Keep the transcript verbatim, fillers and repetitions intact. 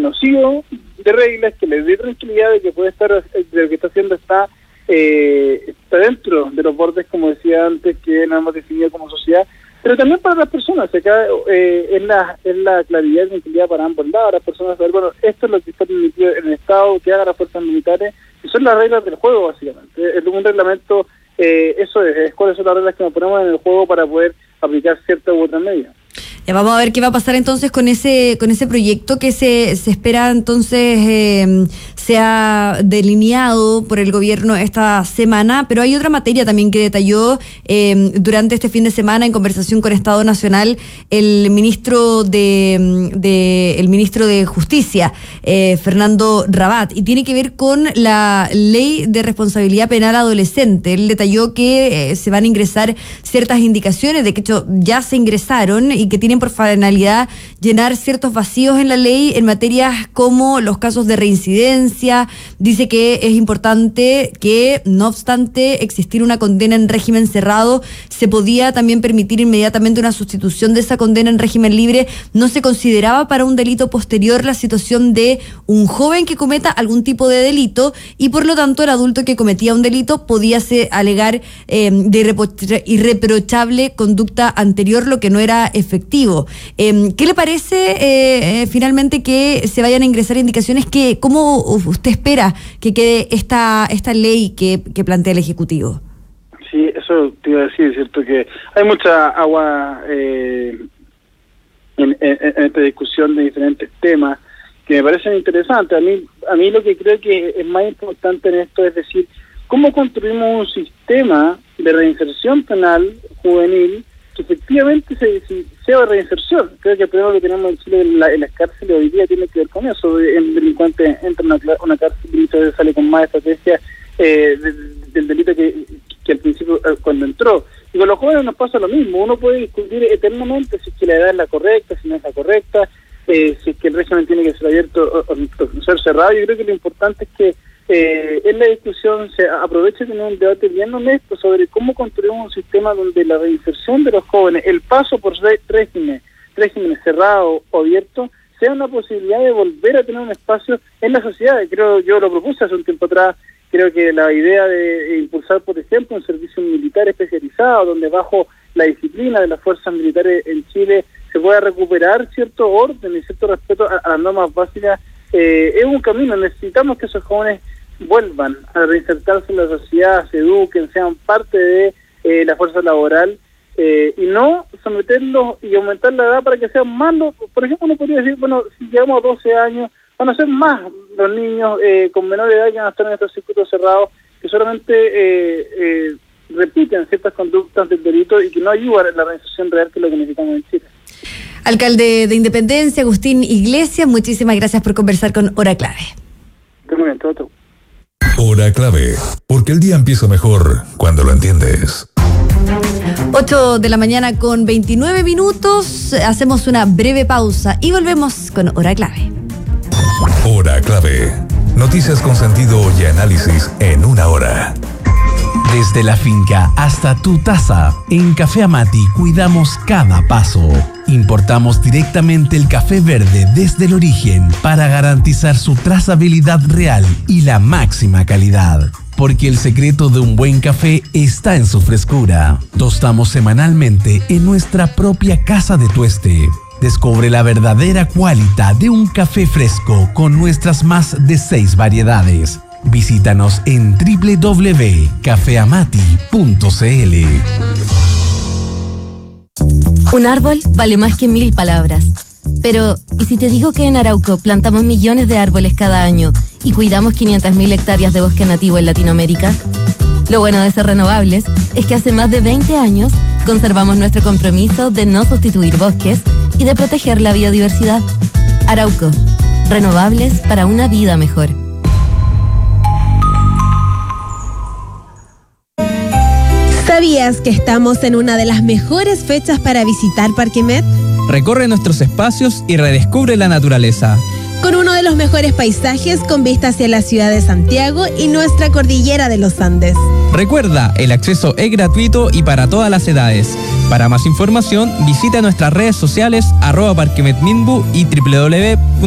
conocido de reglas, que les dé tranquilidad de que puede estar, de lo que está haciendo está, eh, está dentro de los bordes, como decía antes, que nos hemos definido como sociedad, pero también para las personas. Acá eh, es, la, es la claridad y tranquilidad para ambos lados, las personas saber, bueno, esto es lo que está permitido en el Estado, que haga las fuerzas militares, y son las reglas del juego, básicamente. Es un reglamento, eh, eso es, es cuáles son las reglas que nos ponemos en el juego para poder aplicar ciertas u otras medidas. Ya vamos a ver qué va a pasar entonces con ese con ese proyecto que se, se espera entonces eh, sea delineado por el gobierno esta semana, pero hay otra materia también que detalló eh, durante este fin de semana en conversación con Estado Nacional el ministro de, de el ministro de Justicia, eh, Fernando Rabat, y tiene que ver con la ley de responsabilidad penal adolescente. Él detalló que eh, se van a ingresar ciertas indicaciones, de que hecho ya se ingresaron y que tienen por finalidad llenar ciertos vacíos en la ley en materias como los casos de reincidencia. Dice que es importante que, no obstante existir una condena en régimen cerrado, se podía también permitir inmediatamente una sustitución de esa condena en régimen libre. No se consideraba para un delito posterior la situación de un joven que cometa algún tipo de delito, y por lo tanto el adulto que cometía un delito podía ser, alegar eh, de irrepro- irreprochable conducta anterior, lo que no era efectivo. Eh, ¿Qué le parece eh, eh, finalmente que se vayan a ingresar indicaciones? Que, ¿Cómo usted espera que quede esta esta ley que, que plantea el Ejecutivo? Sí, eso te iba a decir, es cierto que hay mucha agua eh, en, en, en esta discusión de diferentes temas que me parecen interesantes. A mí, a mí lo que creo que es más importante en esto es decir, ¿cómo construimos un sistema de reinserción penal juvenil que efectivamente se, se, sea reinserción? Creo que el problema que tenemos en Chile en, la, en las cárceles hoy día tiene que ver con eso. El delincuente entra en una, una cárcel y muchas veces sale con más estrategia eh, de, de, del delito que, que al principio eh, cuando entró. Y con los jóvenes nos pasa lo mismo. Uno puede discutir eternamente si es que la edad es la correcta, si no es la correcta, eh, si es que el régimen tiene que ser abierto o, o, o ser cerrado. Yo creo que lo importante es que Eh, en la discusión se aprovecha de tener un debate bien honesto sobre cómo construimos un sistema donde la reinserción de los jóvenes, el paso por régimen, régimen cerrado o abierto, sea una posibilidad de volver a tener un espacio en la sociedad. Creo, yo lo propuse hace un tiempo atrás, creo que la idea de impulsar, por ejemplo, un servicio militar especializado, donde bajo la disciplina de las fuerzas militares en Chile se pueda recuperar cierto orden y cierto respeto a, a las normas básicas, eh, es un camino. Necesitamos que esos jóvenes vuelvan a reinsertarse en la sociedad, se eduquen, sean parte de eh, la fuerza laboral, eh, y no someterlos y aumentar la edad para que sean más los, por ejemplo, uno podría decir, bueno, si llegamos a doce años, van a ser más los niños eh, con menor edad que van a estar en estos circuitos cerrados, que solamente eh, eh, repiten ciertas conductas del delito y que no ayudan a la reinserción real, que es lo que necesitamos en Chile. Alcalde de Independencia, Agustín Iglesias, muchísimas gracias por conversar con Hora Clave. Muy bien, todo, todo. Hora Clave, porque el día empieza mejor cuando lo entiendes. ocho de la mañana con veintinueve minutos, hacemos una breve pausa y volvemos con Hora Clave. Hora Clave, noticias con sentido y análisis en una hora. Desde la finca hasta tu taza, en Café Amati cuidamos cada paso. Importamos directamente el café verde desde el origen para garantizar su trazabilidad real y la máxima calidad. Porque el secreto de un buen café está en su frescura. Tostamos semanalmente en nuestra propia casa de tueste. Descubre la verdadera cualidad de un café fresco con nuestras más de seis variedades. Visítanos en doble u doble u doble u punto café amati punto c l. Un árbol vale más que mil palabras. Pero, ¿y si te digo que en Arauco plantamos millones de árboles cada año y cuidamos quinientas mil hectáreas de bosque nativo en Latinoamérica? Lo bueno de ser renovables es que hace más de veinte años conservamos nuestro compromiso de no sustituir bosques y de proteger la biodiversidad. Arauco, renovables para una vida mejor. ¿Sabías que estamos en una de las mejores fechas para visitar Parque Met? Recorre nuestros espacios y redescubre la naturaleza. Con uno de los mejores paisajes con vista hacia la ciudad de Santiago y nuestra cordillera de los Andes. Recuerda, el acceso es gratuito y para todas las edades. Para más información, visita nuestras redes sociales arroba parquemetminbu y doble u doble u doble u